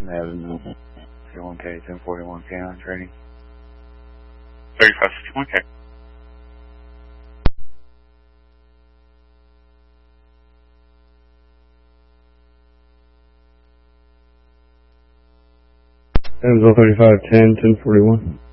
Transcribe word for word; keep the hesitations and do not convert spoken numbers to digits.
Nevin, thirty-one K, ten forty-one K on training. thirty-five fifty-one K. Evansville thirty-five ten, ten forty-one.